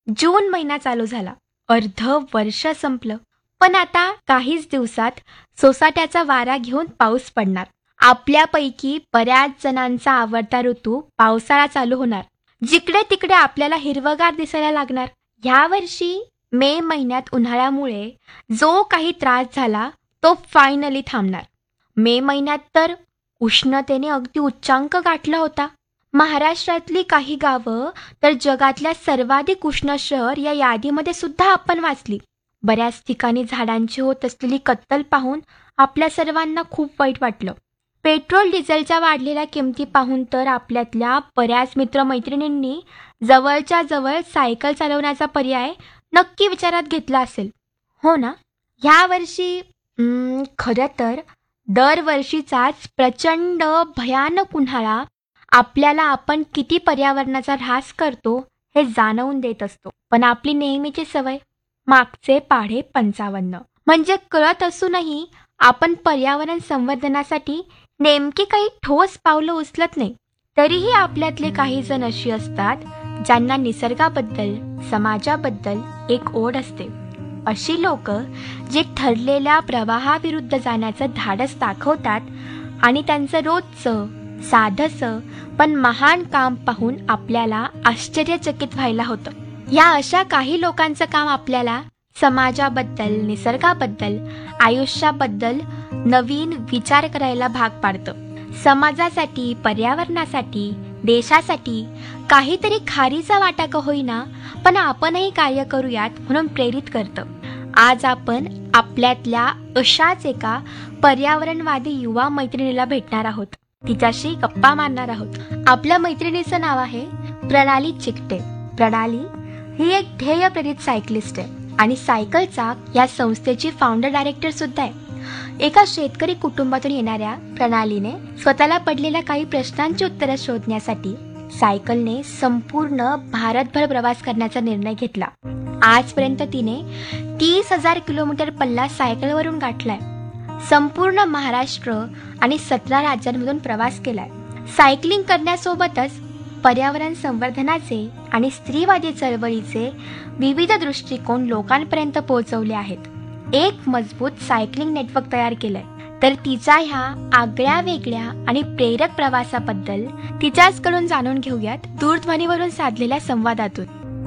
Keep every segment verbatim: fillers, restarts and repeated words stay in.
जून महिना चालू झाला. अर्ध वर्ष संपलं. पण आता काहीच दिवसात सोसाट्याचा वारा घेऊन पाऊस पडणार. आपल्यापैकी बऱ्याच जणांचा आवडता ऋतू पावसाळा चालू होणार. जिकडे तिकडे आपल्याला हिरवगार दिसायला लागणार. ह्या वर्षी मे महिन्यात उन्हाळ्यामुळे जो काही त्रास झाला तो फायनली थांबणार. मे महिन्यात तर उष्णतेने अगदी उच्चांक गाठला होता. महाराष्ट्रातली काही गावं तर जगातल्या सर्वाधिक उष्ण शहर या यादीमध्ये सुद्धा आपण वाचली. बऱ्याच ठिकाणी झाडांची होत असलेली कत्तल पाहून आपल्या सर्वांना खूप वाईट वाटलं. पेट्रोल डिझेलच्या वाढलेल्या किमती पाहून तर आपल्यातल्या बऱ्याच मित्रमैत्रिणींनी जवळच्या जवळ सायकल चालवण्याचा पर्याय नक्की विचारात घेतला असेल, हो ना? ह्या वर्षी हम्म, खरं तर दरवर्षीचाच प्रचंड भयानक उन्हाळा आपल्याला आपण किती पर्यावरणाचा ऱ्हास करतो हे जाणवून देत असतो. पण आपली नेहमीची सवय, मागचे पाढे पंचावन्न, म्हणजे कळत असूनही आपण पर्यावरण संवर्धनासाठी नेमकी काही ठोस पावलं उचलत नाही. तरीही आपल्यातले काही जण अशी असतात ज्यांना निसर्गाबद्दल, समाजाबद्दल एक ओढ असते. अशी लोक जे ठरलेल्या प्रवाहाविरुद्ध जाण्याचं धाडस दाखवतात आणि त्यांचं रोजचं साधंसं पण महान काम पाहून आपल्याला आश्चर्यचकित व्हायला होतं. या अशा काही लोकांचं काम आपल्याला समाजाबद्दल, निसर्गाबद्दल, आयुष्याबद्दल नवीन विचार करायला भाग पाडतं. समाजासाठी, पर्यावरणासाठी, देशासाठी काहीतरी खारीचा वाटा का होईना पण आपणही कार्य करूयात म्हणून प्रेरित करतं. आज आपण आपल्यातल्या अशाच एका पर्यावरणवादी युवा मैत्रिणीला भेटणार आहोत. तिच्याशी गप्पा मारणार आहोत. आपल्या मैत्रिणीचं नाव आहे प्रणाली चिकटे. प्रणाली ही एक ध्येय प्रेरित सायकलिस्ट आहे आणि सायकल चाक या संस्थेची फाउंडर डायरेक्टर सुद्धा आहे. एका शेतकरी कुटुंबातून येणाऱ्या प्रणालीने स्वतःला पडलेल्या काही प्रश्नांची उत्तरं शोधण्यासाठी सायकलने संपूर्ण भारतभर प्रवास करण्याचा निर्णय घेतला. आजपर्यंत तिने तीस हजार किलोमीटर पल्ला सायकलवरून गाठलाय. संपूर्ण महाराष्ट्र आणि सतरा राज्यांमधून प्रवास केलाय. सायकलिंग करण्यासोबतच पर्यावरण संवर्धनाचे आणि स्त्रीवादी चळवळीचे विविध दृष्टिकोन लोकांपर्यंत पोहोचवले आहेत. एक मजबूत सायकलिंग नेटवर्क तयार केलंय. तर तिच्या ह्या आगळ्या वेगळ्या आणि प्रेरक प्रवासाबद्दल तिच्याचकडून जाणून घेऊयात दूरध्वनीवरून साधलेल्या संवादातून.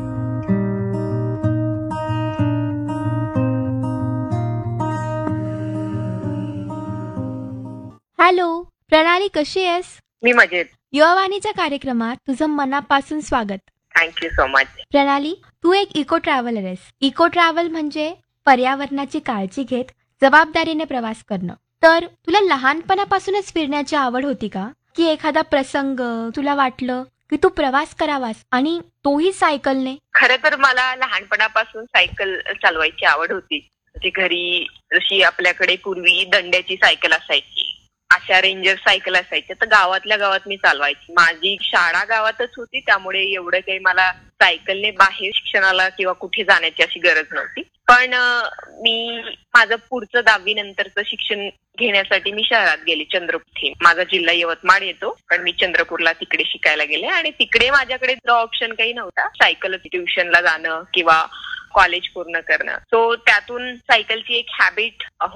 हॅलो प्रणाली, कशी आहेस? मी मजेत. युवावाणीच्या कार्यक्रमात तुझं मनापासून स्वागत. Thank you so much. प्रणाली, तू एक इको ट्रॅव्हलर आहेस. इको ट्रॅव्हल म्हणजे पर्यावरणाची काळजी घेत जबाबदारीने प्रवास करणं. तर तुला लहानपणापासूनच फिरण्याची आवड होती का, की एखादा प्रसंग तुला वाटलं की तू प्रवास करावास आणि तोही सायकलने? खरं तर मला लहानपणापासून सायकल चालवायची आवड होती. म्हणजे घरी जशी आपल्याकडे पूर्वी दंड्याची सायकल असायची, अशा रेंजर सायकल असायच्या, तर गावातल्या गावात मी चालवायची. माझी शाळा गावातच होती, त्यामुळे एवढं काही मला सायकलने बाहेर शिक्षणाला किंवा कुठे जाण्याची अशी गरज नव्हती. पण मी माझं पुढचं दहावी नंतरचं शिक्षण घेण्यासाठी मी शहरात गेले, चंद्रपूर. माझा जिल्हा यवतमाळ येतो, पण मी चंद्रपूरला तिकडे शिकायला गेले आणि तिकडे माझ्याकडे जो ऑप्शन काही नव्हता, सायकल ट्युशनला जाणं किंवा कॉलेज पूर्ण करणं. सो त्यातून सायकलची एक हॅबिट